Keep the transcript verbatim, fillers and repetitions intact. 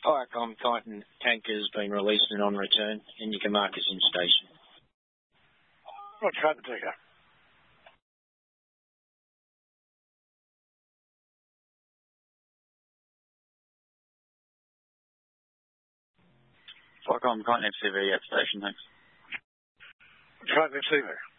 Firecom Titan tanker has been released and on return, and you can mark us in station. Roger, Titan tanker. Firecom Titan F C V at station, thanks. Titan F C V.